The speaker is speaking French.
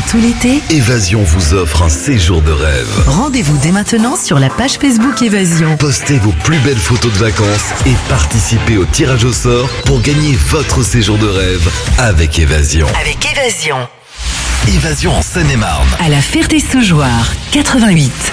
tout l'été, Évasion vous offre un séjour de rêve. rendez-vous dès maintenant sur la page Facebook Évasion. Postez vos plus belles photos de vacances et participez au tirage au sort pour gagner votre séjour de rêve avec Évasion. Avec Évasion. Évasion en Seine-et-Marne. À la Ferté-Saugeoire, 88.